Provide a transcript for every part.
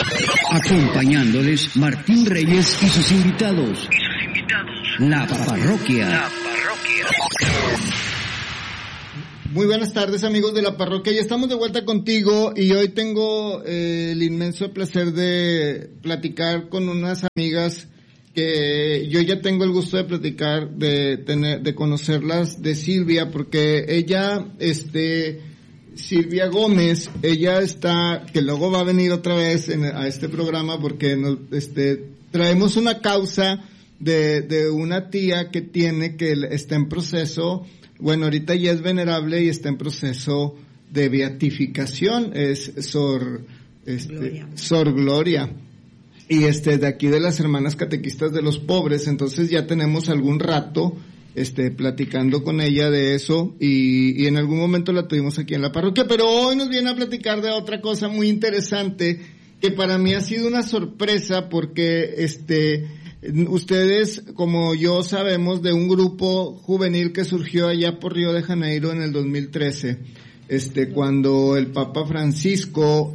Acompañándoles Martín Reyes y sus invitados. La parroquia. Muy buenas tardes, amigos de la parroquia. Ya estamos de vuelta contigo y hoy tengo el inmenso placer de platicar con unas amigas que yo ya tengo el gusto de platicar, de conocerlas, de Silvia, porque ella, Silvia Gómez, ella está, que luego va a venir otra vez a este programa porque traemos una causa de una tía que está en proceso. Bueno, ahorita ya es venerable y está en proceso de beatificación, es Sor Gloria. Y de aquí de las Hermanas Catequistas de los Pobres, entonces ya tenemos algún rato, platicando con ella de eso, y en algún momento la tuvimos aquí en la parroquia, pero hoy nos viene a platicar de otra cosa muy interesante, que para mí ha sido una sorpresa, porque ustedes, como yo, sabemos de un grupo juvenil que surgió allá por Río de Janeiro en el 2013, cuando el Papa Francisco,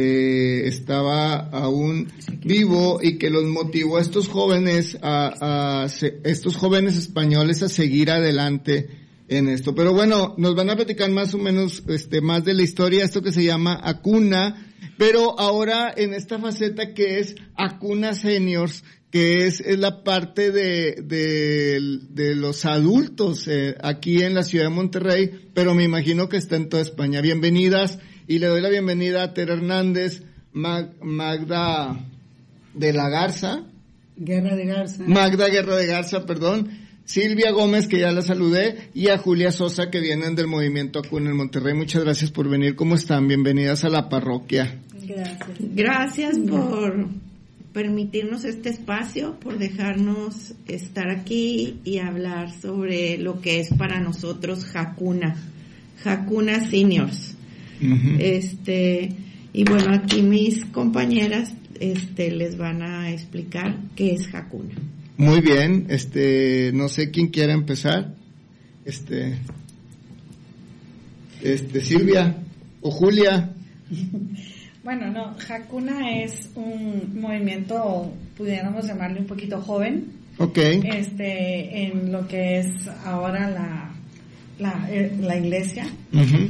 estaba aún vivo y que los motivó a estos jóvenes, estos jóvenes españoles a seguir adelante en esto. Pero bueno, nos van a platicar más o menos, más de la historia, esto que se llama Acuna, pero ahora en esta faceta que es Acuna Seniors, que es la parte de los adultos aquí en la ciudad de Monterrey, pero me imagino que está en toda España. Bienvenidas, y le doy la bienvenida a Tere Hernández, Magda de la Garza. Magda Guerra de Garza, perdón. Silvia Gómez, que ya la saludé, y a Julia Sosa, que vienen del movimiento Acuna en Monterrey. Muchas gracias por venir. ¿Cómo están? Bienvenidas a la parroquia. Gracias por permitirnos este espacio, por dejarnos estar aquí y hablar sobre lo que es para nosotros Hakuna Seniors. Uh-huh. Y bueno, aquí mis compañeras les van a explicar qué es Hakuna. Muy bien, no sé quién quiera empezar. Silvia o Julia. Bueno, no, Hakuna es un movimiento, pudiéramos llamarle un poquito joven. Okay. En lo que es ahora la iglesia. Uh-huh.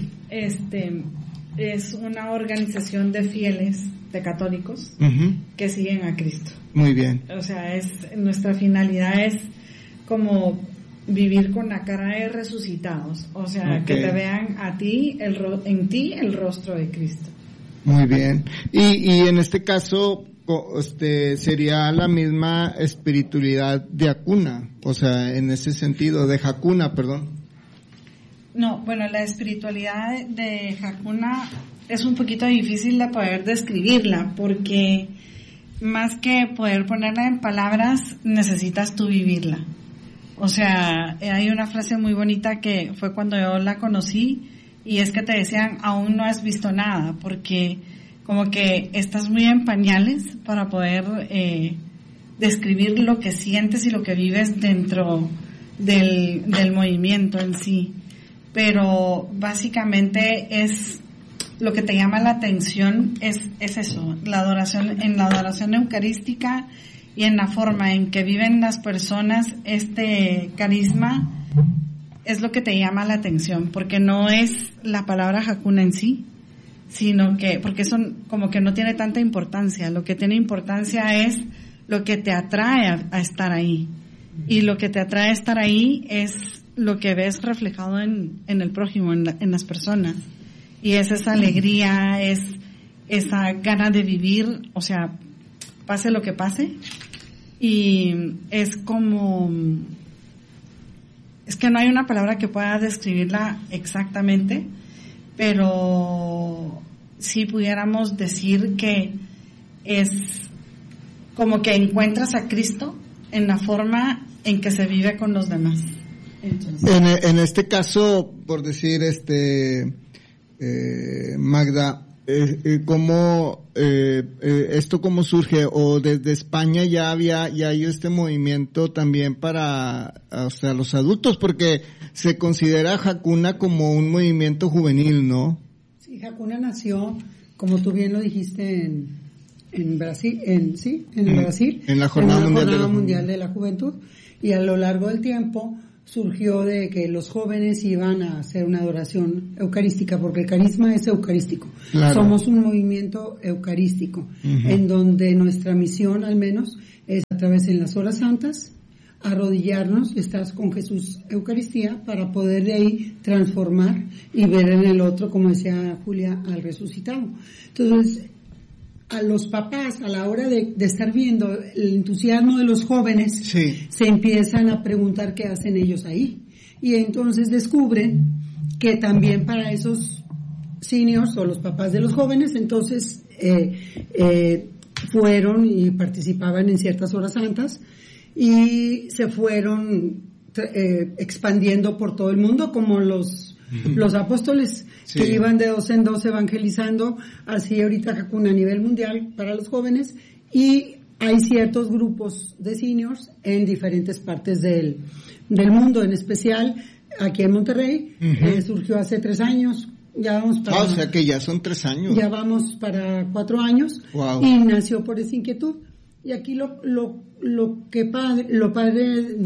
Es una organización de fieles, de católicos, uh-huh, que siguen a Cristo. Muy bien. O sea, nuestra finalidad es como vivir con la cara de resucitados. O sea, okay, que te vean a ti, en ti el rostro de Cristo. Muy bien. Y en este caso, sería la misma espiritualidad de Acuna, o sea, en ese sentido, de Hakuna, perdón. No, bueno, la espiritualidad de Hakuna es un poquito difícil de poder describirla, porque más que poder ponerla en palabras, necesitas tú vivirla. O sea, hay una frase muy bonita que fue cuando yo la conocí, y es que te decían, aún no has visto nada, porque como que estás muy en pañales para poder describir lo que sientes y lo que vives dentro del movimiento en sí. Pero básicamente es lo que te llama la atención, es eso, en la adoración eucarística y en la forma en que viven las personas este carisma. Es lo que te llama la atención, porque no es la palabra Hakuna en sí, sino que, porque eso como que no tiene tanta importancia. Lo que tiene importancia es lo que te atrae a estar ahí. Y lo que te atrae a estar ahí es lo que ves reflejado en el prójimo, en las personas. Y es esa alegría, es esa gana de vivir, o sea, pase lo que pase. Y es como... Es que no hay una palabra que pueda describirla exactamente, pero sí pudiéramos decir que es como que encuentras a Cristo en la forma en que se vive con los demás. Entonces, en este caso, por decir, Magda, esto cómo surge, o desde España ya hay este movimiento también para, o sea, los adultos, porque se considera Hakuna como un movimiento juvenil, ¿no? Sí, Hakuna nació, como tú bien lo dijiste, Brasil, en Brasil, en la Jornada Mundial de la Juventud, y a lo largo del tiempo surgió de que los jóvenes iban a hacer una adoración eucarística, porque el carisma es eucarístico. Claro. Somos un movimiento eucarístico, en donde nuestra misión, al menos, es a través de las horas santas, arrodillarnos y estar con Jesús Eucaristía para poder de ahí transformar y ver en el otro, como decía Julia, al resucitado. Entonces, a los papás, a la hora de estar viendo el entusiasmo de los jóvenes, sí, se empiezan a preguntar qué hacen ellos ahí. Y entonces descubren que también para esos seniors o los papás de los jóvenes, entonces fueron y participaban en ciertas horas santas y se fueron expandiendo por todo el mundo, como los apóstoles, sí, que iban de 2 en 2 evangelizando. Así ahorita Hakuna a nivel mundial para los jóvenes, y hay ciertos grupos de seniors en diferentes partes del mundo, en especial aquí en Monterrey. Surgió hace 3 años. Ya vamos para, o sea que ya son 3 años. Ya vamos para 4 años. Wow. Y nació por esa inquietud. Y aquí lo padre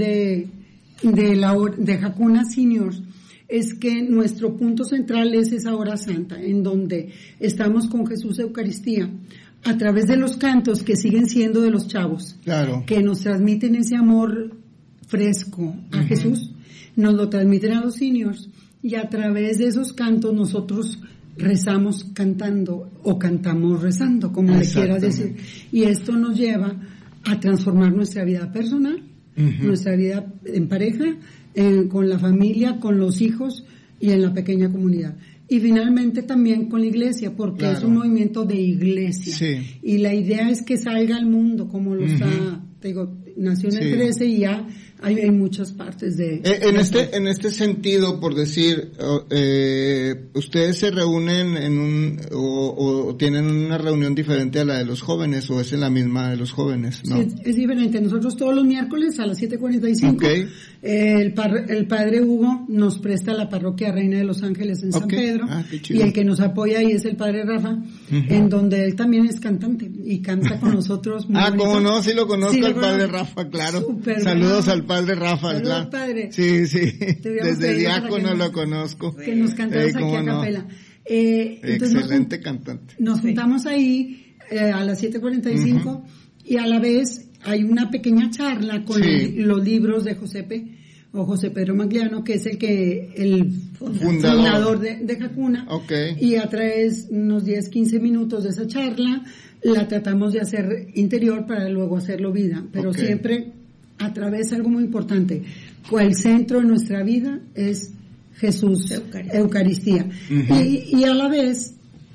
de Hakuna Seniors es que nuestro punto central es esa hora santa, en donde estamos con Jesús Eucaristía, a través de los cantos que siguen siendo de los chavos, claro, que nos transmiten ese amor fresco a Jesús, nos lo transmiten a los seniors, y a través de esos cantos nosotros rezamos cantando o cantamos rezando, como le quieras decir, y esto nos lleva a transformar nuestra vida personal, nuestra vida en pareja, con la familia, con los hijos y en la pequeña comunidad. Y finalmente también con la iglesia, porque claro, es un movimiento de iglesia. Sí. Y la idea es que salga al mundo, como lo está, te digo, nació en el 13 y ya hay muchas partes de... En este sentido, por decir, ¿ustedes se reúnen o tienen una reunión diferente a la de los jóvenes, o es en la misma de los jóvenes? ¿No? Sí, es diferente. Nosotros todos los miércoles a las 7:45, el padre Hugo nos presta la parroquia Reina de los Ángeles en San Pedro, y el que nos apoya ahí es el padre Rafa, en donde él también es cantante y canta con nosotros. Muy bonito. ¿Cómo no? Sí lo conozco, al padre Rafa, claro. Super saludos al padre Rafa. Saludos, padre. Sí. Desde diácono lo conozco. Que nos cantamos aquí a capela. Excelente cantante. Nos juntamos ahí a las 7:45 y a la vez hay una pequeña charla con los libros de José Pedro Magliano, que es el fundador de Hakuna. Y a través de unos 10-15 minutos de esa charla la tratamos de hacer interior para luego hacerlo vida, pero siempre a través de algo muy importante. El centro de nuestra vida es Jesús Eucaristía. Y a la vez,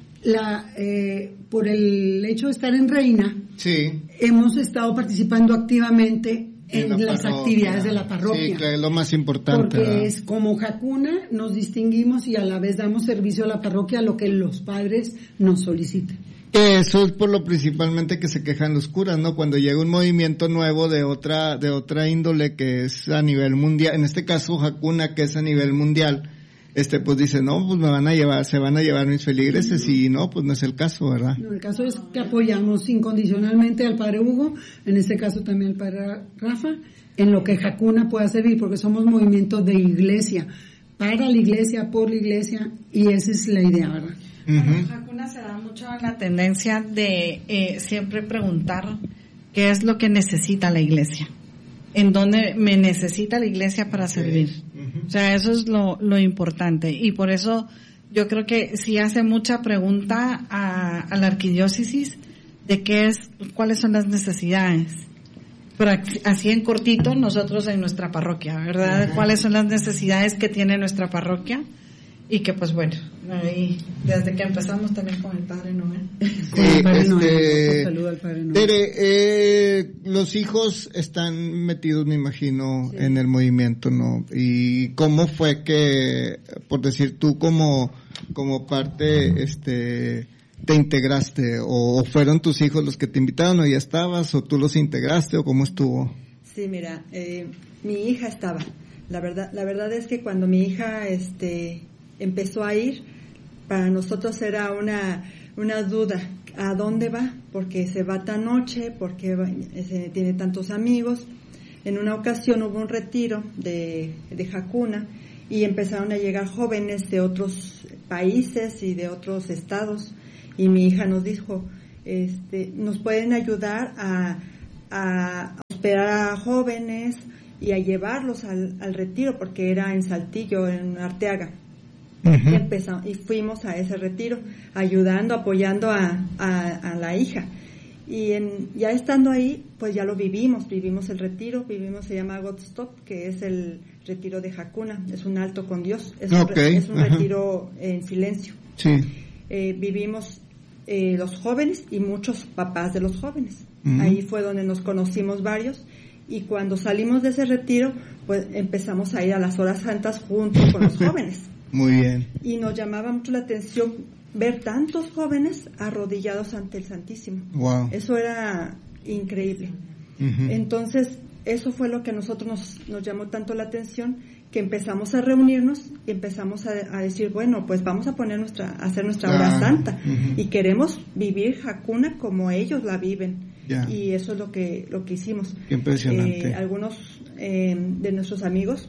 por el hecho de estar en Reina, hemos estado participando activamente en las actividades de la parroquia. Sí, claro, es lo más importante. Porque es como Hakuna, nos distinguimos y a la vez damos servicio a la parroquia, a lo que los padres nos soliciten. Eso es por lo principalmente que se quejan los curas, ¿no? Cuando llega un movimiento nuevo de otra índole, que es a nivel mundial, en este caso Hakuna, que es a nivel mundial, pues dice, no, pues se van a llevar mis feligreses, y no, pues no es el caso, ¿verdad? No, el caso es que apoyamos incondicionalmente al padre Hugo, en este caso también al padre Rafa, en lo que Hakuna pueda servir, porque somos movimiento de iglesia, para la iglesia, por la iglesia, y esa es la idea, ¿verdad? Hakuna se da mucho la tendencia de siempre preguntar qué es lo que necesita la iglesia, en dónde me necesita la iglesia para servir. O sea, eso es lo importante, y por eso yo creo que sí hace mucha pregunta a la arquidiócesis de cuáles son las necesidades. Pero así en cortito, nosotros en nuestra parroquia, ¿verdad? ¿Cuáles son las necesidades que tiene nuestra parroquia? Y que pues bueno, ahí desde que empezamos también con el padre Noel. Saludo al padre Noel. Tere, los hijos están metidos, me imagino, en el movimiento, ¿no? ¿Y cómo fue que, por decir tú, como parte, te integraste? ¿O fueron tus hijos los que te invitaron, o ya estabas, o tú los integraste, o cómo estuvo? Sí, mira, mi hija estaba. La verdad es que cuando mi hija, empezó a ir, para nosotros era una duda, a dónde va, porque se va tan noche, porque tiene tantos amigos. En una ocasión hubo un retiro de Hakuna y empezaron a llegar jóvenes de otros países y de otros estados, y mi hija nos dijo, nos pueden ayudar a hospedar a jóvenes y a llevarlos al retiro, porque era en Saltillo, en Arteaga. Uh-huh. Y fuimos a ese retiro, ayudando, apoyando a la hija. Y ya estando ahí, pues ya lo vivimos el retiro, se llama God's Stop, que es el retiro de Hakuna, es un alto con Dios, es un retiro en silencio. Sí. Vivimos los jóvenes y muchos papás de los jóvenes. Uh-huh. Ahí fue donde nos conocimos varios, y cuando salimos de ese retiro, pues empezamos a ir a las horas santas junto con los jóvenes. Muy bien. Y nos llamaba mucho la atención ver tantos jóvenes arrodillados ante el Santísimo. Wow. Eso era increíble. Uh-huh. Entonces, eso fue lo que a nosotros nos llamó tanto la atención, que empezamos a reunirnos y empezamos a decir, bueno, pues vamos a hacer nuestra hora santa. Uh-huh. Y queremos vivir Hakuna como ellos la viven. Yeah. Y eso es lo que hicimos. Qué impresionante. Algunos de nuestros amigos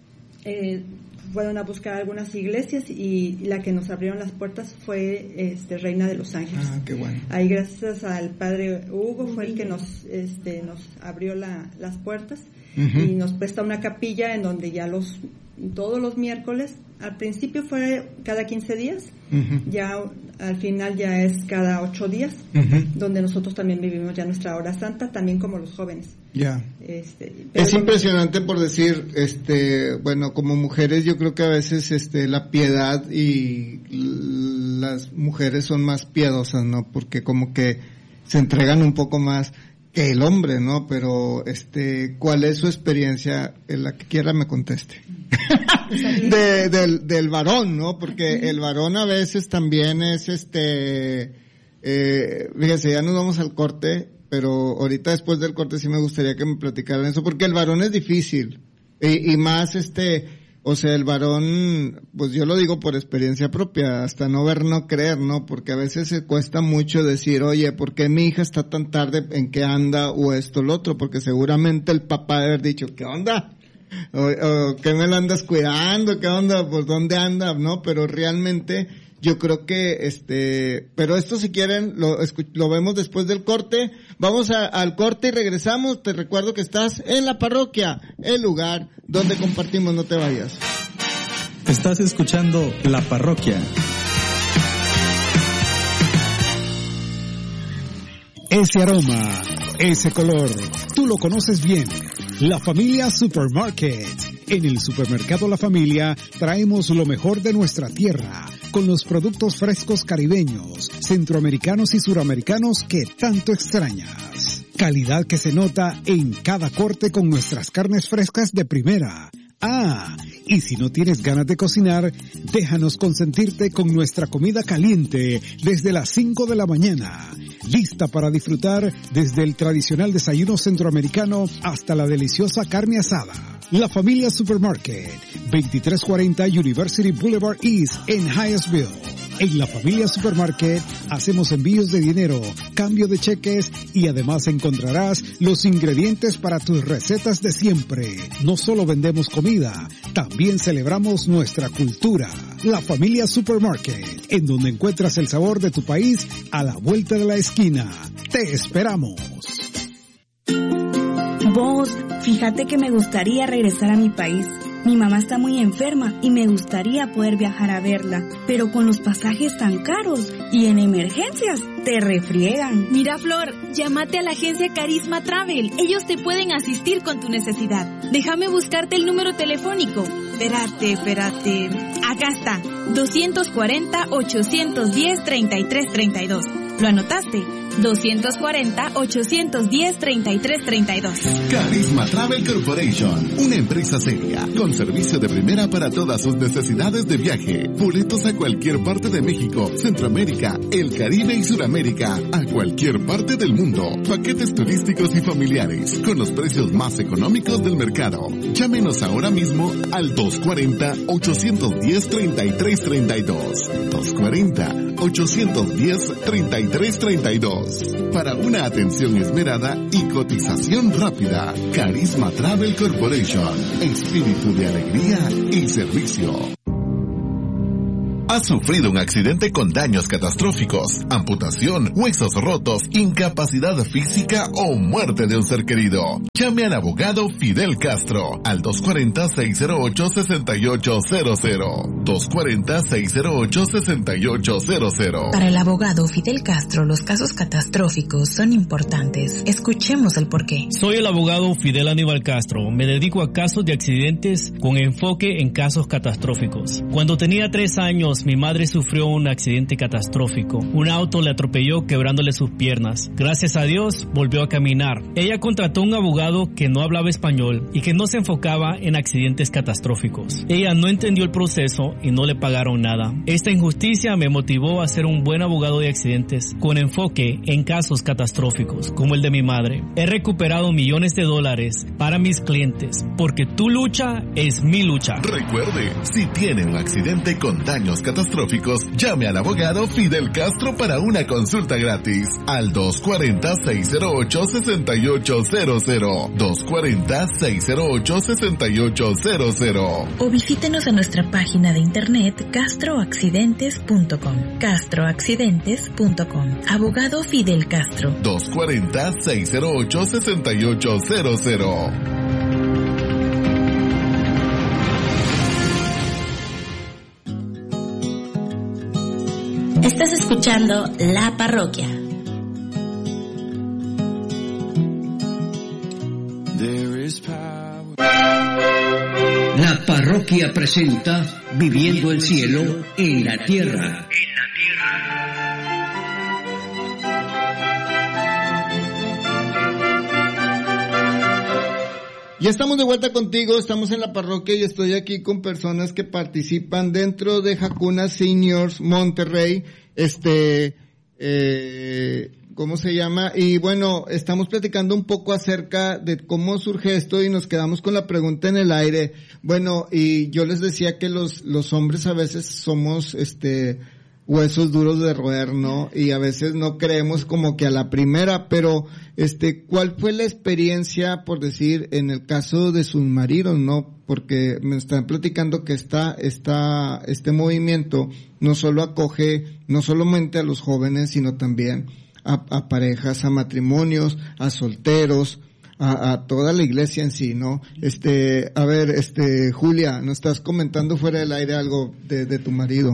fueron a buscar algunas iglesias, y la que nos abrieron las puertas fue Reina de los Ángeles. Ah, qué bueno. Ahí, gracias al padre Hugo, fue el que nos abrió las puertas. Uh-huh. Y nos presta una capilla en donde ya todos los miércoles, al principio fue cada 15 días, uh-huh. Ya al final ya es cada 8 días, uh-huh. Donde nosotros también vivimos ya nuestra hora santa, también como los jóvenes. Ya. Es impresionante, por decir, bueno, como mujeres yo creo que a veces la piedad y las mujeres son más piadosas, ¿no? Porque como que se entregan un poco más que el hombre, ¿no? Pero, ¿cuál es su experiencia? En la que quiera me conteste. del varón, ¿no? Porque el varón a veces también es, fíjese, ya nos vamos al corte, pero ahorita después del corte sí me gustaría que me platicaran eso, porque el varón es difícil. Y más, o sea, el varón, pues yo lo digo por experiencia propia, hasta no ver, no creer, ¿no? Porque a veces se cuesta mucho decir, oye, ¿por qué mi hija está tan tarde, en qué anda, o esto, lo otro? Porque seguramente el papá debe haber dicho, ¿qué onda? O ¿qué me la andas cuidando? ¿Qué onda? Pues ¿dónde anda? ¿No? Pero realmente yo creo que pero esto si quieren lo vemos después del corte. Vamos al corte y regresamos. Te recuerdo que estás en la parroquia, el lugar donde compartimos. No te vayas. Estás escuchando La Parroquia. Ese aroma, ese color, tú lo conoces bien. La Familia Supermarket. En el supermercado La Familia traemos lo mejor de nuestra tierra, con los productos frescos caribeños, centroamericanos y suramericanos que tanto extrañas. Calidad que se nota en cada corte con nuestras carnes frescas de primera. Ah, y si no tienes ganas de cocinar, déjanos consentirte con nuestra comida caliente desde las 5 de la mañana. Lista para disfrutar desde el tradicional desayuno centroamericano hasta la deliciosa carne asada. La Familia Supermarket, 2340 University Boulevard East en Hyattsville. En La Familia Supermarket hacemos envíos de dinero, cambio de cheques y además encontrarás los ingredientes para tus recetas de siempre. No solo vendemos comida, también celebramos nuestra cultura. La Familia Supermarket, en donde encuentras el sabor de tu país a la vuelta de la esquina. ¡Te esperamos! Vos, fíjate que me gustaría regresar a mi país. Mi mamá está muy enferma y me gustaría poder viajar a verla, pero con los pasajes tan caros y en emergencias te refriegan. Mira, Flor, llámate a la agencia Carisma Travel. Ellos te pueden asistir con tu necesidad. Déjame buscarte el número telefónico. Espérate. Acá está, 240-810-3332. ¿Lo anotaste? 240-810-3332. Carisma Travel Corporation, una empresa seria, con servicio de primera para todas sus necesidades de viaje. Boletos a cualquier parte de México, Centroamérica, el Caribe y Sudamérica, a cualquier parte del mundo. Paquetes turísticos y familiares, con los precios más económicos del mercado. Llámenos ahora mismo al 240-810-3332. 240-810-3332. Para una atención esmerada y cotización rápida. Carisma Travel Corporation. Espíritu de alegría y servicio. ¿Has sufrido un accidente con daños catastróficos, amputación, huesos rotos, incapacidad física o muerte de un ser querido? Llame al abogado Fidel Castro al 240-608-6800. 240-608-6800. Para el abogado Fidel Castro, los casos catastróficos son importantes. Escuchemos el porqué. Soy el abogado Fidel Aníbal Castro. Me dedico a casos de accidentes con enfoque en casos catastróficos. Cuando tenía 3 años, mi madre sufrió un accidente catastrófico. Un auto le atropelló quebrándole sus piernas. Gracias a Dios, volvió a caminar. Ella contrató un abogado que no hablaba español y que no se enfocaba en accidentes catastróficos. Ella no entendió el proceso y no le pagaron nada. Esta injusticia me motivó a ser un buen abogado de accidentes con enfoque en casos catastróficos, como el de mi madre. He recuperado millones de dólares para mis clientes, porque tu lucha es mi lucha. Recuerde, si tiene un accidente con daños catastróficos, llame al abogado Fidel Castro para una consulta gratis al 240-608-6800. 240-608-6800. O visítenos en nuestra página de internet castroaccidentes.com. castroaccidentes.com. Abogado Fidel Castro. 240-608-6800. Estás escuchando La Parroquia. La Parroquia presenta Viviendo el Cielo en la Tierra. Ya estamos de vuelta contigo, estamos en la parroquia y estoy aquí con personas que participan dentro de Hakuna Seniors Monterrey, ¿cómo se llama? Y bueno, estamos platicando un poco acerca de cómo surge esto y nos quedamos con la pregunta en el aire. Bueno, y yo les decía que los hombres a veces somos, huesos duros de roer, ¿no? Y a veces no creemos como que a la primera, pero ¿cuál fue la experiencia, por decir, en el caso de sus maridos, no? Porque me están platicando que este movimiento no solo acoge, no solamente a los jóvenes, sino también a parejas, a matrimonios, a solteros, a toda la iglesia en sí, ¿no? A ver, Julia, nos estás comentando fuera del aire algo de tu marido.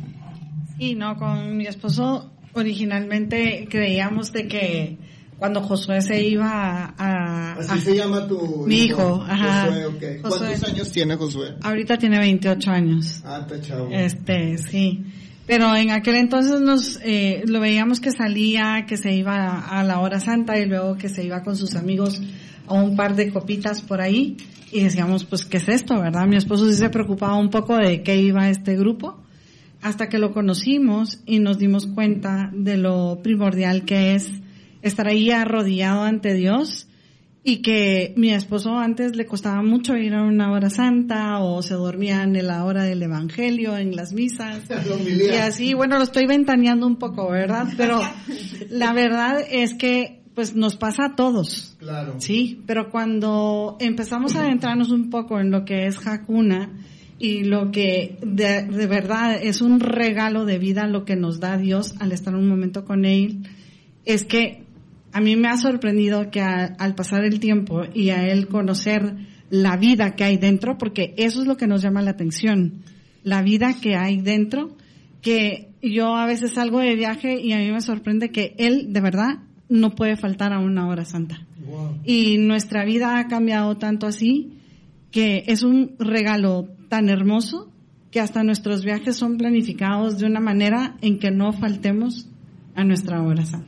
Sí, no, con mi esposo originalmente creíamos de que cuando Josué se iba Así se llama tu mi hijo, ajá. Josué, okay. ¿Cuántos años tiene Josué? Ahorita tiene 28 años. Ah, está chavo. Sí. Pero en aquel entonces lo veíamos que salía, que se iba a la hora santa y luego que se iba con sus amigos a un par de copitas por ahí y decíamos, pues, ¿qué es esto, verdad? Mi esposo sí se preocupaba un poco de qué iba este grupo, hasta que lo conocimos y nos dimos cuenta de lo primordial que es estar ahí arrodillado ante Dios, y que mi esposo antes le costaba mucho ir a una hora santa o se dormía en la hora del evangelio, en las misas y así, bueno, lo estoy ventaneando un poco, ¿verdad? Pero la verdad es que pues nos pasa a todos. Claro. Sí, pero cuando empezamos a adentrarnos un poco en lo que es Hakuna y lo que de verdad es un regalo de vida, lo que nos da Dios al estar un momento con Él, es que a mí me ha sorprendido que al pasar el tiempo y a Él conocer la vida que hay dentro, porque eso es lo que nos llama la atención, la vida que hay dentro, que yo a veces salgo de viaje y a mí me sorprende que Él de verdad no puede faltar a una hora santa. Wow. Y nuestra vida ha cambiado tanto así que es un regalo tan hermoso que hasta nuestros viajes son planificados de una manera en que no faltemos a nuestra hora santa.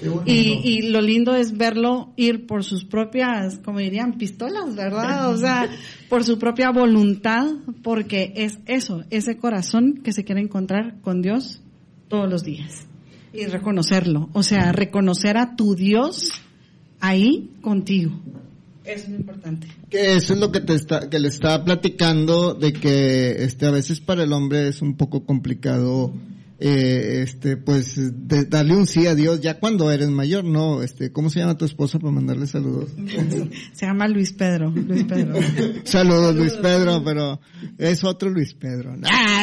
Y lo lindo es verlo ir por sus propias, como dirían, pistolas, ¿verdad? O sea, por su propia voluntad, porque es eso, ese corazón que se quiere encontrar con Dios todos los días. Y reconocerlo, o sea, reconocer a tu Dios ahí contigo. Eso es lo importante. Que eso es lo que que le estaba platicando, de que a veces para el hombre es un poco complicado pues de darle un sí a Dios ya cuando eres mayor, ¿no? ¿Cómo se llama tu esposa para mandarle saludos? Se llama Luis Pedro. Saludos, Luis Pedro, pero es otro Luis Pedro.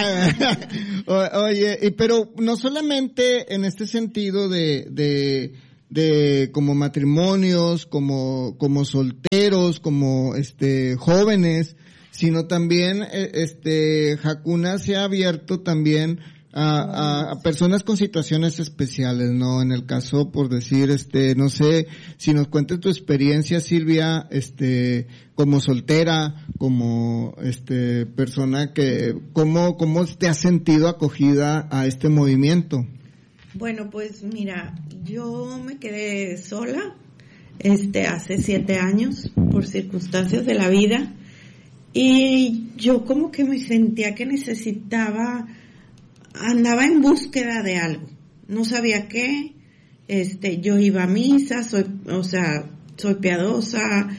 Oye, pero no solamente en este sentido de como matrimonios, como solteros, como jóvenes, sino también Hakuna se ha abierto también a personas con situaciones especiales, ¿no? En el caso, por decir, no sé, si nos cuentes tu experiencia, Silvia, como soltera, como, persona que, ¿cómo te has sentido acogida a este movimiento? Bueno, pues mira, yo me quedé sola, hace 7 años, por circunstancias de la vida, y yo como que me sentía que andaba en búsqueda de algo, no sabía qué, yo iba a misa, soy piadosa,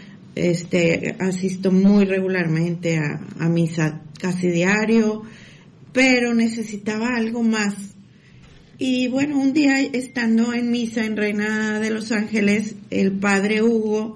asisto muy regularmente a misa casi diario, pero necesitaba algo más. Y bueno, un día estando en misa en Reina de los Ángeles, el padre Hugo,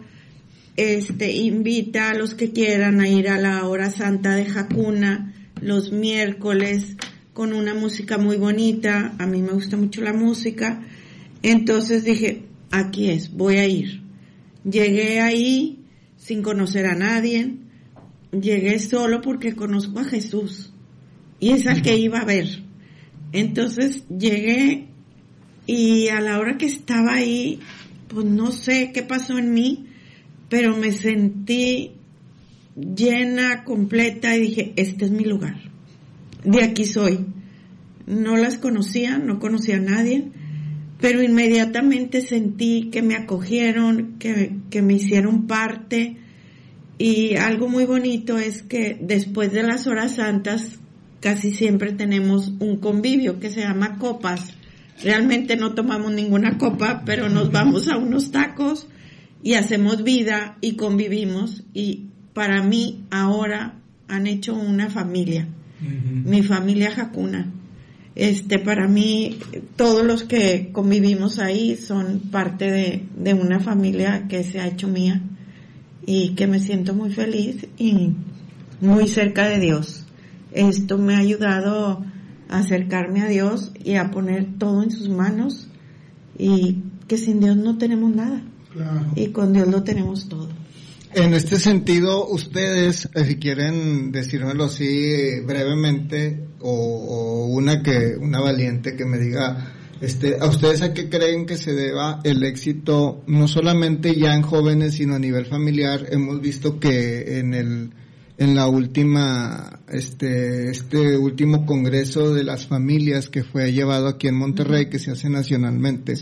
invita a los que quieran a ir a la hora santa de Hakuna los miércoles con una música muy bonita. A mí me gusta mucho la música. Entonces dije, aquí voy a ir. Llegué ahí sin conocer a nadie. Llegué solo porque conozco a Jesús y es al que iba a ver. Entonces llegué y a la hora que estaba ahí, pues no sé qué pasó en mí, pero me sentí llena, completa, y dije, este es mi lugar. De aquí soy. No las conocía, no conocía a nadie, pero inmediatamente sentí que me acogieron, que me hicieron parte. Y algo muy bonito es que después de las horas santas casi siempre tenemos un convivio que se llama copas. Realmente no tomamos ninguna copa, pero nos vamos a unos tacos y hacemos vida y convivimos. Y para mí ahora han hecho una familia. Uh-huh. Mi familia Hakuna. Para mí todos los que convivimos ahí son parte de una familia que se ha hecho mía y que me siento muy feliz y muy cerca de Dios. Esto me ha ayudado a acercarme a Dios y a poner todo en sus manos, y que sin Dios no tenemos nada. Claro. Y con Dios lo tenemos todo. En este sentido, ustedes, si quieren decírmelo así brevemente, o una valiente que me diga, a ustedes a qué creen que se deba el éxito, no solamente ya en jóvenes, sino a nivel familiar. Hemos visto que en la última, último congreso de las familias que fue llevado aquí en Monterrey, que se hace nacionalmente,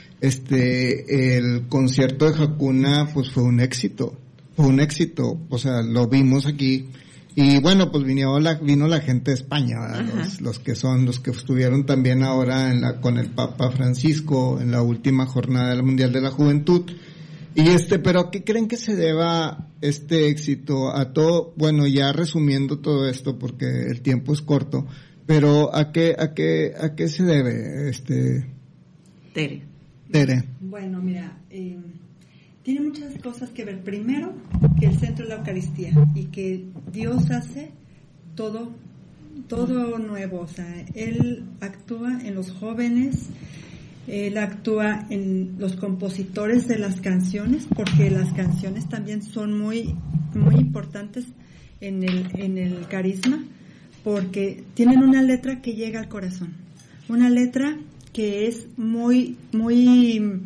el concierto de Hakuna, pues fue un éxito, o sea, lo vimos aquí, y bueno, pues vino la gente de España, los que estuvieron también ahora con el Papa Francisco en la última jornada mundial de la juventud. Y pero ¿a qué creen que se deba este éxito? A todo, bueno, ya resumiendo todo esto porque el tiempo es corto, pero ¿a qué se debe Tere? Bueno, mira, tiene muchas cosas que ver. Primero, que el centro es la Eucaristía y que Dios hace todo nuevo, o sea, Él actúa en los jóvenes. Él actúa en los compositores de las canciones, porque las canciones también son muy, muy importantes en el carisma, porque tienen una letra que llega al corazón, una letra que es muy, muy,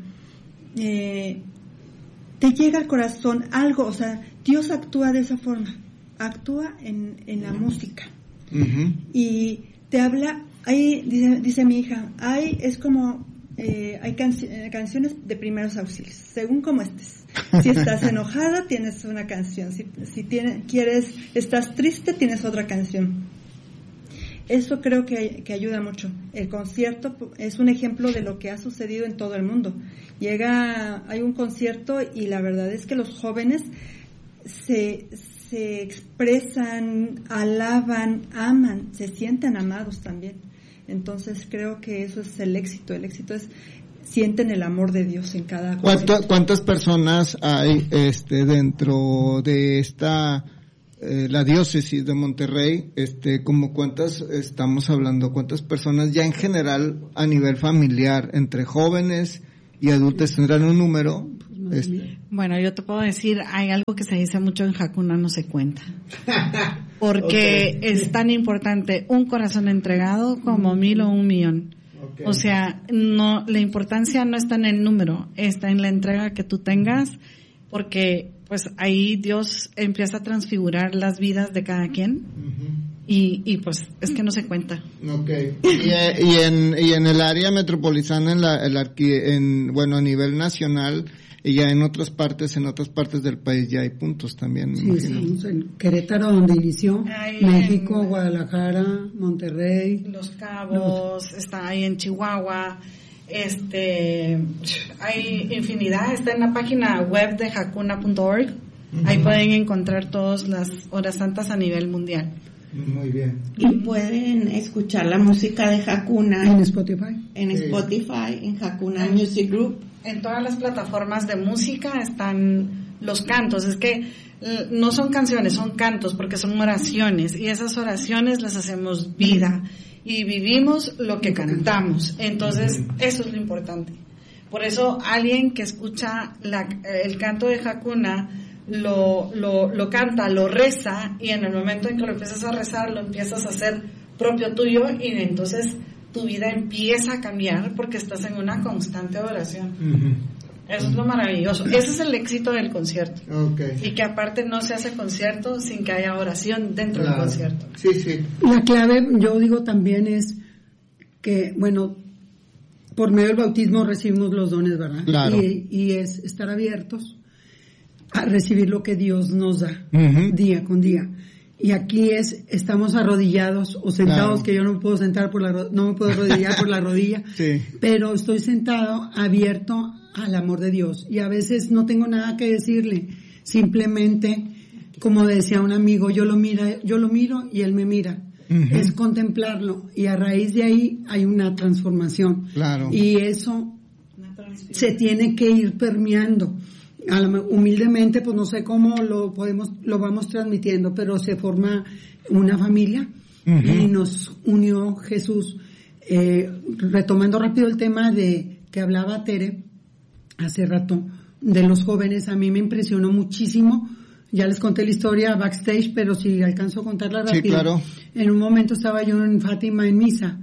te llega al corazón algo, o sea, Dios actúa de esa forma, actúa en la música. Uh-huh. Y te habla, ahí dice mi hija, ahí es como hay canciones de primeros auxilios, según como estés. Si estás enojada, tienes una canción. Si estás triste, tienes otra canción. Eso creo que ayuda mucho. El concierto es un ejemplo de lo que ha sucedido en todo el mundo. Hay un concierto y la verdad es que los jóvenes se expresan, alaban, aman, se sienten amados también. Entonces creo que eso es el éxito. El éxito es sienten el amor de Dios en cada concierto. ¿Cuántas personas hay dentro de esta la diócesis de Monterrey? Como cuántas estamos hablando, cuántas personas ya en general a nivel familiar, entre jóvenes y adultos, tendrán un número. Bueno, yo te puedo decir, hay algo que se dice mucho en Hakuna, no se cuenta. Porque es tan importante un corazón entregado como 1,000 o 1,000,000. O sea, la importancia no está en el número, está en la entrega que tú tengas, porque pues ahí Dios empieza a transfigurar las vidas de cada quien. Y pues es que no se cuenta. Okay. Y en el área metropolitana, a nivel nacional, y ya en otras partes del país ya hay puntos también, me imagino. Sí, en Querétaro, donde inició, México, Guadalajara, Monterrey, Los Cabos, está ahí en Chihuahua, hay infinidad, está en la página web de hakuna.org, ahí pueden encontrar todas las horas santas a nivel mundial. Muy bien. Y pueden escuchar la música de Hakuna en Spotify. En Hakuna Music Group. En todas las plataformas de música están los cantos. Es que no son canciones, son cantos, porque son oraciones. Y esas oraciones las hacemos vida. Y vivimos lo que cantamos. Entonces, eso es lo importante. Por eso, alguien que escucha el canto de Hakuna lo canta, lo reza, y en el momento en que lo empiezas a rezar, lo empiezas a hacer propio tuyo, y entonces tu vida empieza a cambiar porque estás en una constante oración. Eso es lo maravilloso. Ese es el éxito del concierto. Y que aparte no se hace concierto sin que haya oración dentro del concierto. Sí. La clave, yo digo también, es que, por medio del bautismo recibimos los dones, ¿verdad? Claro. Y es estar abiertos a recibir lo que Dios nos da día con día. Y aquí estamos arrodillados o sentados, que yo no me puedo sentar no me puedo arrodillar por la rodilla, pero estoy sentado abierto al amor de Dios, y a veces no tengo nada que decirle, simplemente, como decía un amigo, yo lo miro y él me mira. Es contemplarlo, y a raíz de ahí hay una transformación. Claro. Y eso se tiene que ir permeando. Humildemente, pues no sé cómo lo vamos transmitiendo, pero se forma una familia y nos unió Jesús. Retomando rápido el tema de que hablaba Tere hace rato de los jóvenes, a mí me impresionó muchísimo. Ya les conté la historia backstage, pero si alcanzo a contarla rápido. Sí, claro. En un momento estaba yo en Fátima en misa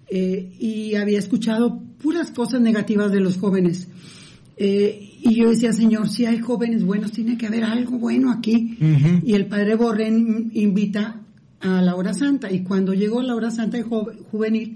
y había escuchado puras cosas negativas de los jóvenes. Y yo decía, Señor, si hay jóvenes buenos, tiene que haber algo bueno aquí. Y el padre Borrén invita a la hora santa, y cuando llegó la hora santa de juvenil,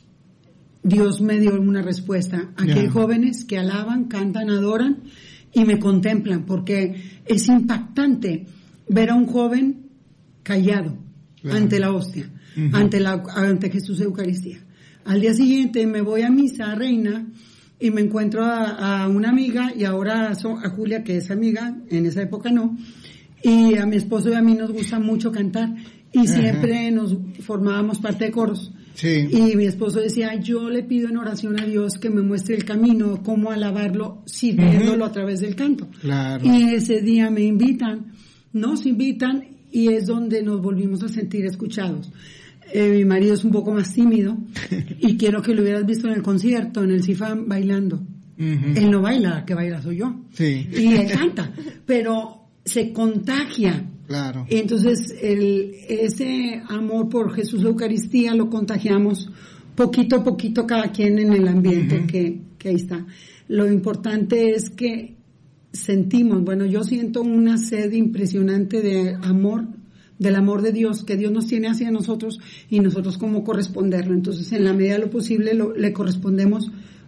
Dios me dio una respuesta. Aquí hay jóvenes que alaban, cantan, adoran y me contemplan, porque es impactante ver a un joven callado ante la hostia, ante Jesús Eucaristía. Al día siguiente me voy a misa a Reina y me encuentro a una amiga, y ahora a Julia, que es amiga, en esa época no, y a mi esposo y a mí nos gusta mucho cantar, y siempre nos formábamos parte de coros. Y mi esposo decía, yo le pido en oración a Dios que me muestre el camino, cómo alabarlo, sirviéndolo a través del canto. Y ese día nos invitan, y es donde nos volvimos a sentir escuchados. Mi marido es un poco más tímido, y quiero que lo hubieras visto en el concierto, en el CIFAM, bailando. Él no baila, que baila soy yo. Y él canta, pero se contagia. Entonces, ese amor por Jesús Eucaristía lo contagiamos poquito a poquito, cada quien en el ambiente que ahí está. Lo importante es que sentimos, yo siento una sed impresionante de amor, del amor de Dios, que Dios nos tiene hacia nosotros, y nosotros cómo corresponderlo. Entonces, en la medida de lo posible, le correspondemos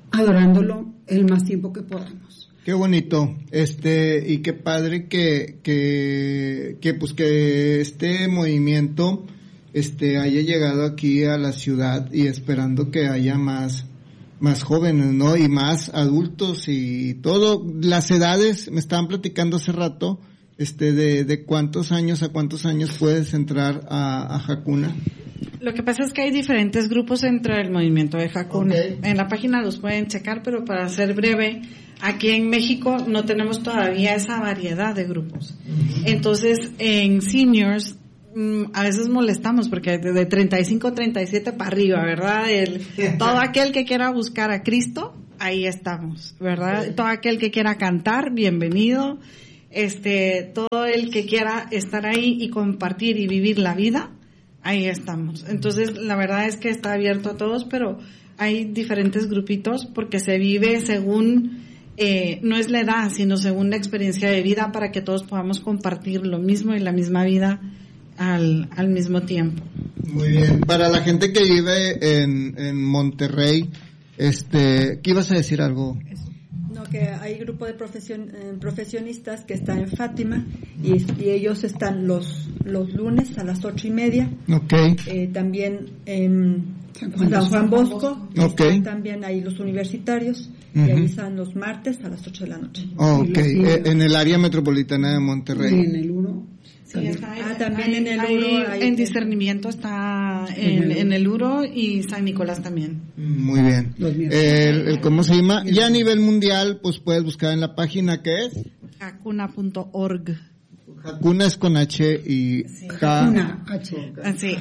adorándolo el más tiempo que podamos. Qué bonito, y qué padre que este movimiento, haya llegado aquí a la ciudad, y esperando que haya más jóvenes, ¿no? Y más adultos y todo, las edades, me estaban platicando hace rato, de cuántos años a cuántos años puedes entrar a Hakuna. Lo que pasa es que hay diferentes grupos dentro del movimiento de Hakuna. Okay. En la página los pueden checar, pero para ser breve, aquí en México no tenemos todavía esa variedad de grupos. Entonces, en seniors, a veces molestamos porque de 35, 37 para arriba, ¿verdad? Todo aquel que quiera buscar a Cristo, ahí estamos, ¿verdad? Okay. Todo aquel que quiera cantar, bienvenido. Todo el que quiera estar ahí y compartir y vivir la vida, ahí estamos. Entonces, la verdad es que está abierto a todos, pero hay diferentes grupitos porque se vive según, no es la edad, sino según la experiencia de vida, para que todos podamos compartir lo mismo y la misma vida al mismo tiempo. Muy bien. Para la gente que vive en Monterrey, ¿qué ibas a decir algo? No, que hay grupo de profesionistas que está en Fátima y ellos están los lunes a las 8:30. Okay. También en San Juan Bosco. Okay. Están también ahí los universitarios. Uh-huh. Y ahí están los martes a las 8 de la noche. Okay. En el área metropolitana de Monterrey. Y en el 1. Sí, también en el URO. En discernimiento está en el URO y San Nicolás también. Muy bien. ¿Cómo se llama? Y a nivel mundial, pues puedes buscar en la página que es Hakuna.org. Hakuna es con H y Hakuna, Sí,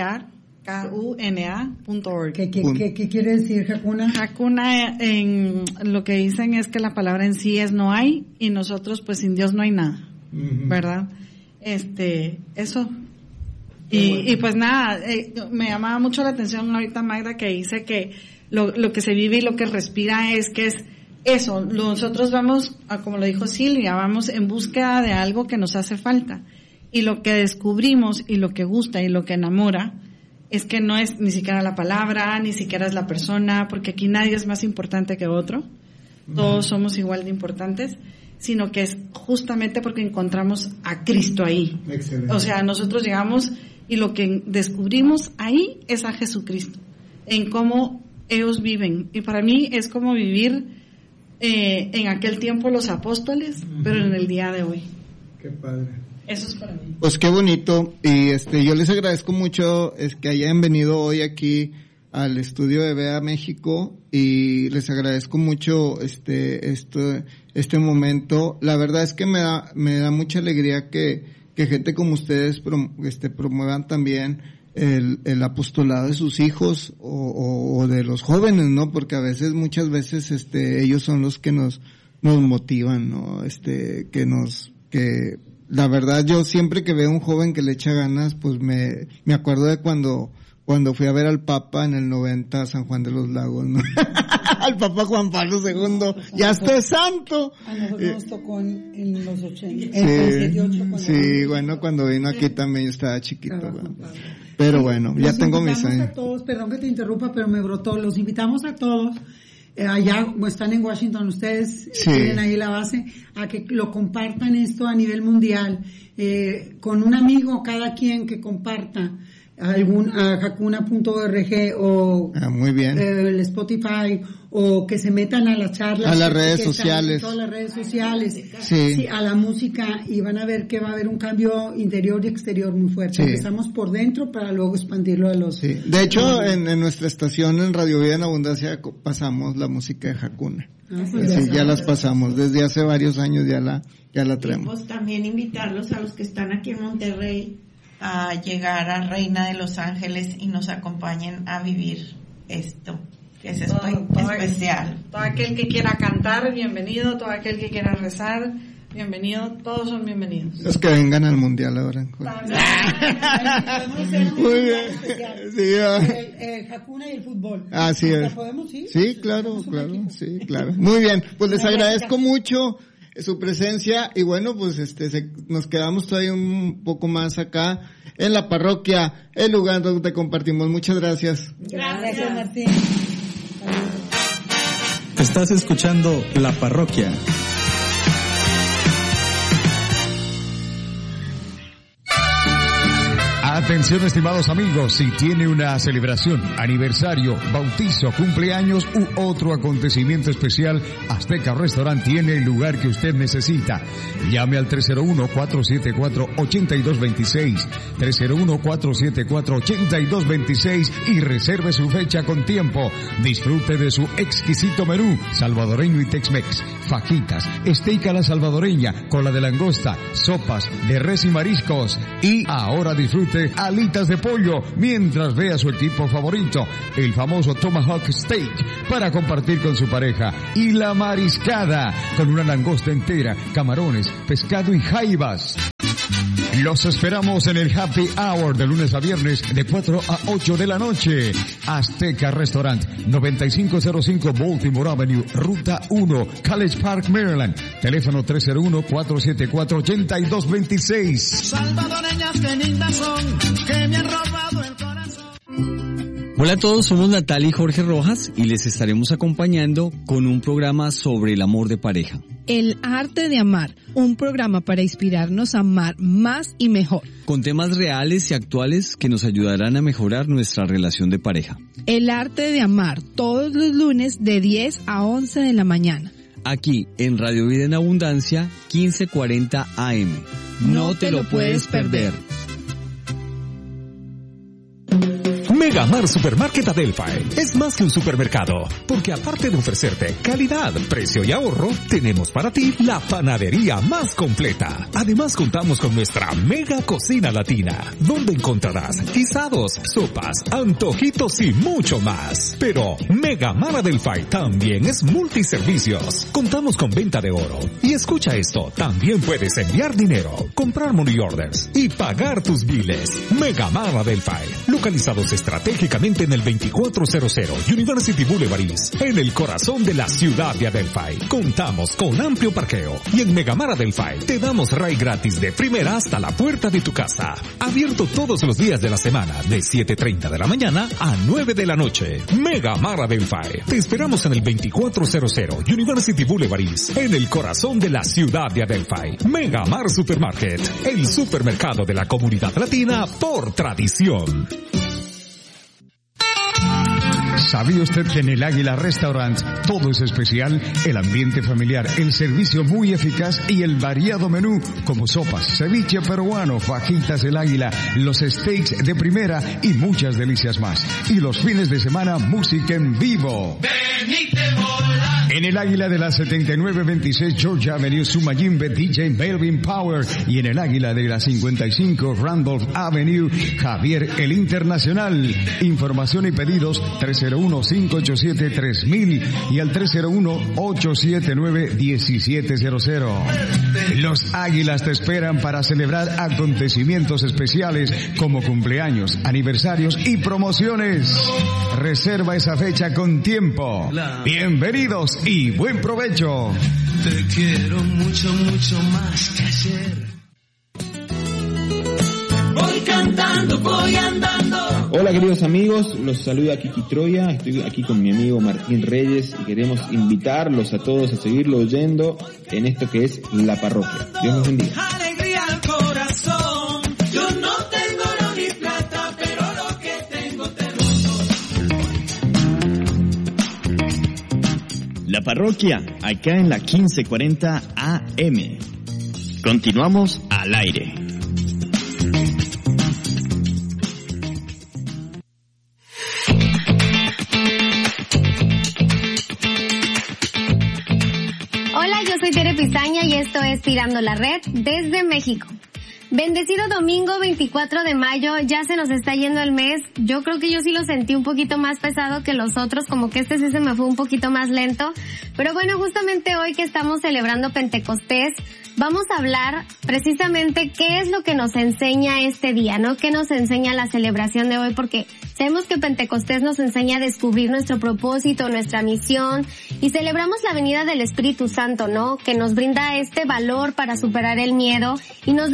HAKUNA.org. ¿Qué quiere decir Hakuna? Hakuna, en lo que dicen es que la palabra en sí es no hay, y nosotros pues sin Dios no hay nada, ¿verdad? Eso. Y pues nada, me llamaba mucho la atención ahorita Magda que dice que lo que se vive y lo que respira es eso. Nosotros vamos, como lo dijo Silvia, vamos en búsqueda de algo que nos hace falta. Y lo que descubrimos y lo que gusta y lo que enamora es que no es ni siquiera la palabra, ni siquiera es la persona, porque aquí nadie es más importante que otro. Todos somos igual de importantes, sino que es justamente porque encontramos a Cristo ahí. Excelente. O sea, nosotros llegamos y lo que descubrimos ahí es a Jesucristo, en cómo ellos viven. Y para mí es como vivir en aquel tiempo los apóstoles, pero en el día de hoy. Qué padre. Eso es para mí. Pues qué bonito. Y yo les agradezco mucho que hayan venido hoy aquí al estudio de Vea México, y les agradezco mucho este momento. La verdad es que me da mucha alegría que gente como ustedes promuevan también el apostolado de sus hijos o de los jóvenes, ¿no? Porque muchas veces ellos son los que nos motivan, ¿no? Que la verdad, yo siempre que veo un joven que le echa ganas, pues me acuerdo de cuando fui a ver al Papa en el 90 a San Juan de los Lagos, ¿no? Al Papa Juan Pablo II, ya está santo. A nosotros nos tocó en los 80. Sí, bueno, cuando vino aquí también yo estaba chiquito, ¿no? Pero bueno, ya tengo mis años. A todos, perdón que te interrumpa, pero me brotó, los invitamos a todos, allá están en Washington ustedes, tienen ahí la base, a que lo compartan esto a nivel mundial, con un amigo, cada quien que comparta a Hakuna.org o muy bien. El Spotify, o que se metan a las charlas, a las redes sociales, todas las redes sociales, sí, a la música, y van a ver que va a haber un cambio interior y exterior muy fuerte. Sí. Empezamos por dentro para luego expandirlo a los... Sí. De hecho, en nuestra estación en Radio Vida en Abundancia pasamos la música de Hakuna. Sí, ya las pasamos desde hace varios años, ya la traemos. Pues también invitarlos a los que están aquí en Monterrey a llegar a Reina de Los Ángeles y nos acompañen a vivir esto, que es especial. Todo aquel que quiera cantar, bienvenido. Todo aquel que quiera rezar, bienvenido. Todos son bienvenidos. Los que vengan al mundial ahora. Muy bien. Sí, Hakuna y el fútbol. Así es. ¿Podemos ir? Sí, claro. Sí, claro. Muy bien. Pues les agradezco mucho su presencia, y bueno, pues nos quedamos todavía un poco más acá en la parroquia, el lugar donde compartimos. Muchas gracias. Gracias, Martín. Estás escuchando La Parroquia. Atención, estimados amigos, si tiene una celebración, aniversario, bautizo, cumpleaños u otro acontecimiento especial, Azteca Restaurant tiene el lugar que usted necesita. Llame al 301-474-8226, 301-474-8226 y reserve su fecha con tiempo. Disfrute de su exquisito menú salvadoreño y Tex-Mex, fajitas, steak a la salvadoreña, cola de langosta, sopas de res y mariscos, y ahora disfrute alitas de pollo mientras ve a su equipo favorito, el famoso Tomahawk Steak, para compartir con su pareja, y la mariscada con una langosta entera, camarones, pescado y jaivas. Los esperamos en el Happy Hour de lunes a viernes de 4 a 8 de la noche. Azteca Restaurant, 9505 Baltimore Avenue, Ruta 1, College Park, Maryland. Teléfono 301-474-8226. Salvadoreñas que lindas son, que me han robado el corazón. Hola a todos, somos Natalia y Jorge Rojas y les estaremos acompañando con un programa sobre el amor de pareja. El arte de amar, un programa para inspirarnos a amar más y mejor. Con temas reales y actuales que nos ayudarán a mejorar nuestra relación de pareja. El arte de amar, todos los lunes de 10 a 11 de la mañana. Aquí en Radio Vida en Abundancia, 1540 AM. No te lo puedes perder. Megamar Supermarket Adelphi es más que un supermercado, porque aparte de ofrecerte calidad, precio y ahorro, tenemos para ti la panadería más completa. Además contamos con nuestra mega cocina latina, donde encontrarás guisados, sopas, antojitos y mucho más. Pero Megamar Adelphi también es multiservicios. Contamos con venta de oro. Y escucha esto, también puedes enviar dinero, comprar money orders y pagar tus biles. Megamar Adelphi, localizados estratégicamente en el 2400 University Boulevard East, en el corazón de la ciudad de Adelphi. Contamos con amplio parqueo y en Megamar Adelphi te damos ride gratis de primera hasta la puerta de tu casa. Abierto todos los días de la semana de 7:30 de la mañana a 9 de la noche. Megamar Adelphi. Te esperamos en el 2400 University Boulevard East, en el corazón de la ciudad de Adelphi. Megamar Supermarket, el supermercado de la comunidad latina por tradición. ¿Sabía usted que en el Águila Restaurant todo es especial? El ambiente familiar, el servicio muy eficaz y el variado menú como sopas, ceviche peruano, fajitas del Águila, los steaks de primera y muchas delicias más. Y los fines de semana, música en vivo. En el Águila de la 7926 Georgia Avenue, Sumayimbe, DJ Melvin Power. Y en el Águila de la 55 Randolph Avenue, Javier el Internacional. Información y pedidos 301-587-3000 y al 301-879-1700. Los Águilas te esperan para celebrar acontecimientos especiales como cumpleaños, aniversarios y promociones. Reserva esa fecha con tiempo. Bienvenidos y buen provecho. Te quiero mucho, mucho más que ayer. Voy cantando, voy andando. Hola queridos amigos, los saluda Kiki Troya, estoy aquí con mi amigo Martín Reyes y queremos invitarlos a todos a seguirlo oyendo en esto que es La Parroquia. Dios los bendiga. Alegría al corazón, yo no tengo oro ni plata, pero lo que tengo te lo doy. La Parroquia, acá en la 1540 AM. Continuamos al aire. Hola, yo soy Tere Pizaña y esto es Tirando la Red desde México. Bendecido domingo 24 de mayo, ya se nos está yendo el mes. Yo creo que yo sí lo sentí un poquito más pesado que los otros, como que este sí se me fue un poquito más lento. Pero bueno, justamente hoy que estamos celebrando Pentecostés, vamos a hablar precisamente qué es lo que nos enseña este día, ¿no? ¿Qué nos enseña la celebración de hoy? Porque sabemos que Pentecostés nos enseña a descubrir nuestro propósito, nuestra misión, y celebramos la venida del Espíritu Santo, ¿no? Que nos brinda este valor para superar el miedo y nos da esta fuerza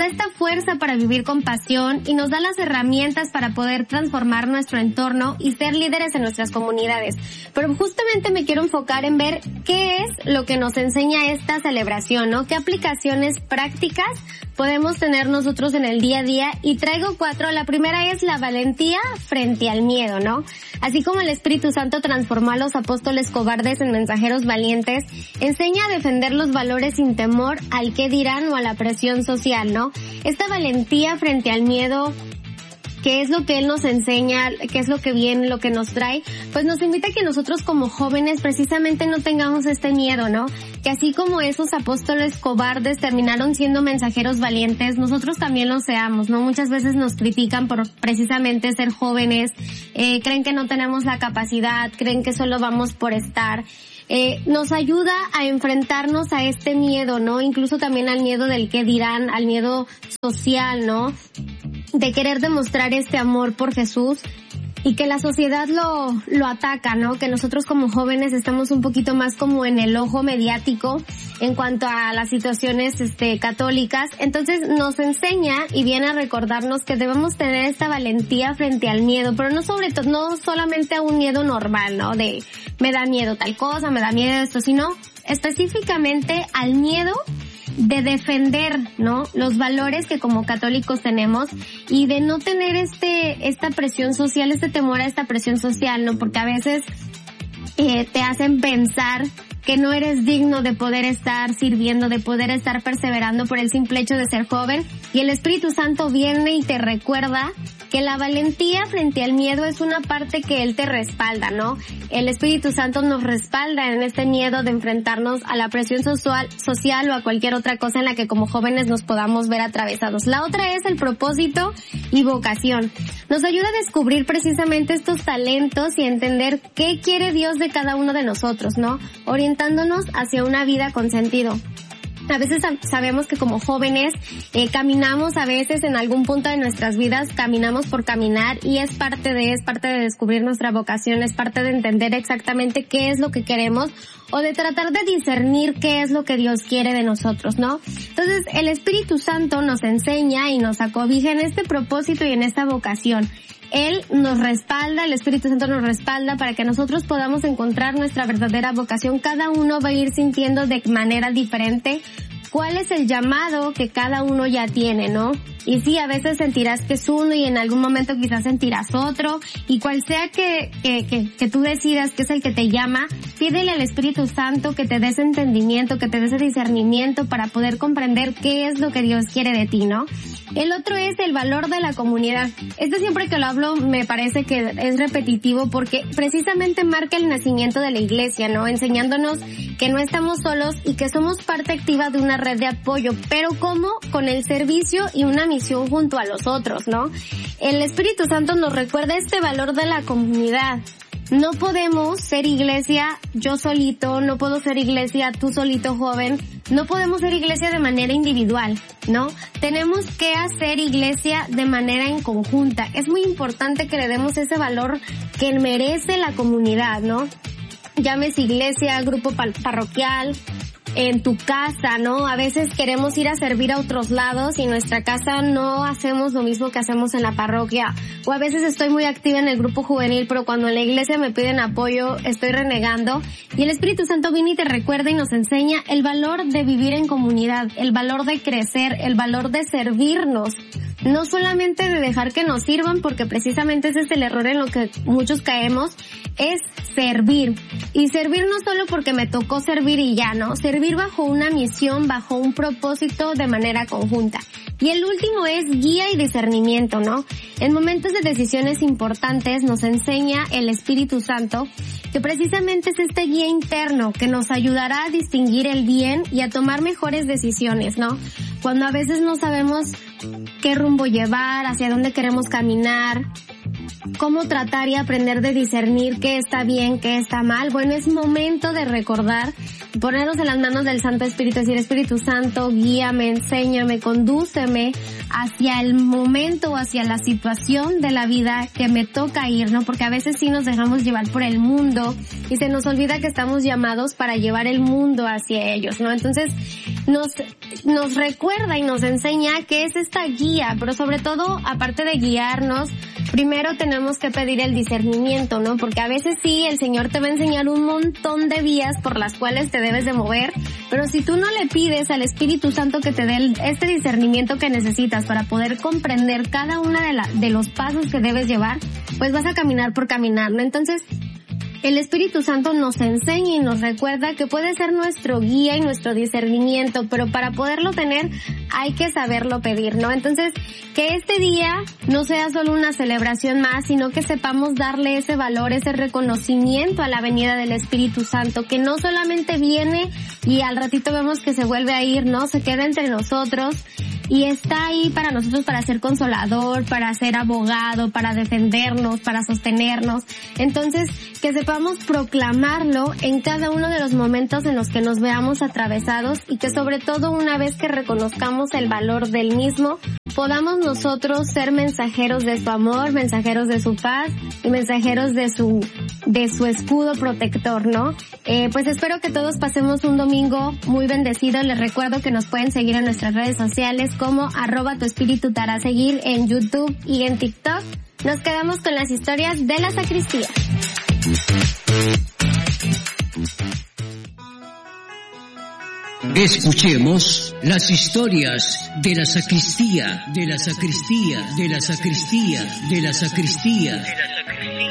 fuerza para vivir con pasión y nos da las herramientas para poder transformar nuestro entorno y ser líderes en nuestras comunidades. Pero justamente me quiero enfocar en ver qué es lo que nos enseña esta celebración, ¿no? ¿Qué aplicaciones prácticas podemos tener nosotros en el día a día? Y traigo 4. La primera es la valentía frente al miedo, ¿no? Así como el Espíritu Santo transformó a los apóstoles cobardes en mensajeros valientes, enseña a defender los valores sin temor al qué dirán o a la presión social, ¿no? Esta valentía frente al miedo, qué es lo que Él nos enseña, qué es lo que viene, lo que nos trae, pues nos invita a que nosotros como jóvenes precisamente no tengamos este miedo, ¿no? Que así como esos apóstoles cobardes terminaron siendo mensajeros valientes, nosotros también lo seamos, ¿no? Muchas veces nos critican por precisamente ser jóvenes, creen que no tenemos la capacidad, creen que solo vamos por estar. Nos ayuda a enfrentarnos a este miedo, ¿no? Incluso también al miedo del qué dirán, al miedo social, ¿no? De querer demostrar este amor por Jesús y que la sociedad lo ataca, ¿no? Que nosotros como jóvenes estamos un poquito más como en el ojo mediático en cuanto a las situaciones católicas. Entonces nos enseña y viene a recordarnos que debemos tener esta valentía frente al miedo, pero no solamente a un miedo normal, ¿no? De me da miedo tal cosa, me da miedo esto, sino específicamente al miedo de defender, ¿no? Los valores que como católicos tenemos y de no tener esta presión social, este temor a esta presión social, ¿no? Porque a veces te hacen pensar que no eres digno de poder estar sirviendo, de poder estar perseverando por el simple hecho de ser joven, y el Espíritu Santo viene y te recuerda que la valentía frente al miedo es una parte que Él te respalda, ¿no? El Espíritu Santo nos respalda en este miedo de enfrentarnos a la presión social o a cualquier otra cosa en la que como jóvenes nos podamos ver atravesados. La otra es el propósito y vocación. Nos ayuda a descubrir precisamente estos talentos y entender qué quiere Dios de cada uno de nosotros, ¿no? Orientándonos hacia una vida con sentido. A veces sabemos que como jóvenes caminamos a veces en algún punto de nuestras vidas, caminamos por caminar y es parte de descubrir nuestra vocación, es parte de entender exactamente qué es lo que queremos o de tratar de discernir qué es lo que Dios quiere de nosotros, ¿no? Entonces el Espíritu Santo nos enseña y nos acobija en este propósito y en esta vocación. Él nos respalda, el Espíritu Santo nos respalda para que nosotros podamos encontrar nuestra verdadera vocación. Cada uno va a ir sintiendo de manera diferente cuál es el llamado que cada uno ya tiene, ¿no? Y sí, a veces sentirás que es uno y en algún momento quizás sentirás otro, y cual sea que tú decidas que es el que te llama, pídele al Espíritu Santo que te dé ese entendimiento, que te dé ese discernimiento para poder comprender qué es lo que Dios quiere de ti, ¿no? El otro es el valor de la comunidad. Siempre que lo hablo me parece que es repetitivo porque precisamente marca el nacimiento de la iglesia, ¿no? Enseñándonos que no estamos solos y que somos parte activa de una red de apoyo, pero ¿cómo? Con el servicio y una misión junto a los otros, ¿no? El Espíritu Santo nos recuerda este valor de la comunidad. No podemos ser iglesia yo solito, no puedo ser iglesia tú solito joven, no podemos ser iglesia de manera individual, ¿no? Tenemos que hacer iglesia de manera en conjunta. Es muy importante que le demos ese valor que merece la comunidad, ¿no? Llámese iglesia, grupo parroquial, en tu casa, ¿no? A veces queremos ir a servir a otros lados y en nuestra casa no hacemos lo mismo que hacemos en la parroquia. O a veces estoy muy activa en el grupo juvenil, pero cuando en la iglesia me piden apoyo, estoy renegando. Y el Espíritu Santo viene y te recuerda y nos enseña el valor de vivir en comunidad, el valor de crecer, el valor de servirnos. No solamente de dejar que nos sirvan, porque precisamente ese es el error en lo que muchos caemos, es servir. Y servir no solo porque me tocó servir y ya, ¿no? Servir bajo una misión, bajo un propósito de manera conjunta. Y el último es guía y discernimiento, ¿no? En momentos de decisiones importantes nos enseña el Espíritu Santo que precisamente es este guía interno que nos ayudará a distinguir el bien y a tomar mejores decisiones, ¿no? Cuando a veces no sabemos qué rumbo llevar, hacia dónde queremos caminar, cómo tratar y aprender de discernir qué está bien, qué está mal. Bueno, es momento de recordar, ponernos en las manos del Santo Espíritu, decir: Espíritu Santo, guíame, enséñame, condúceme hacia el momento o hacia la situación de la vida que me toca ir, ¿no? Porque a veces sí nos dejamos llevar por el mundo y se nos olvida que estamos llamados para llevar el mundo hacia ellos, ¿no? Entonces, nos recuerda y nos enseña que es esta guía, pero sobre todo, aparte de guiarnos, primero tenemos que pedir el discernimiento, ¿no? Porque a veces sí, el Señor te va a enseñar un montón de vías por las cuales te debes de mover, pero si tú no le pides al Espíritu Santo que te dé este discernimiento que necesitas para poder comprender cada una de los pasos que debes llevar, pues vas a caminar por caminar, ¿no? Entonces, el Espíritu Santo nos enseña y nos recuerda que puede ser nuestro guía y nuestro discernimiento, pero para poderlo tener hay que saberlo pedir, ¿no? Entonces, que este día no sea solo una celebración más, sino que sepamos darle ese valor, ese reconocimiento a la venida del Espíritu Santo, que no solamente viene y al ratito vemos que se vuelve a ir, ¿no? Se queda entre nosotros y está ahí para nosotros, para ser consolador, para ser abogado, para defendernos, para sostenernos. Entonces, que sepamos proclamarlo en cada uno de los momentos en los que nos veamos atravesados, y que sobre todo, una vez que reconozcamos el valor del mismo, podamos nosotros ser mensajeros de su amor, mensajeros de su paz y mensajeros de su escudo protector, ¿no? Pues espero que todos pasemos un domingo muy bendecido. Les recuerdo que nos pueden seguir en nuestras redes sociales como @tuespiritutará_seguir en YouTube y en TikTok. Nos quedamos con las historias de la sacristía. Escuchemos las historias de la sacristía, de la sacristía, de la sacristía, de la sacristía.